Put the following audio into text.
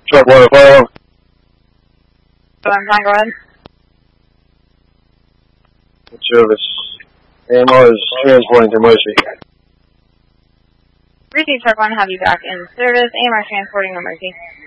Truck 105. I'm fine, go ahead. Service. AMR is transporting to Mercy. Receive truck 1, have you back in service. AMR transporting to Mercy.